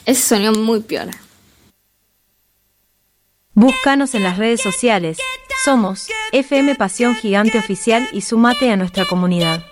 Ese sonido muy piola. Búscanos en las redes sociales. Somos FM Pasión Gigante Oficial y sumate a nuestra comunidad.